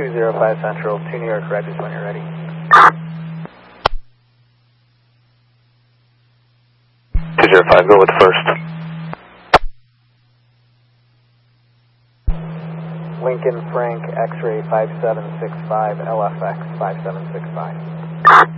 205 Central, 2 New York, Regis when you're ready. 205, go with first. Lincoln Frank X-ray 5765, LFX 5765.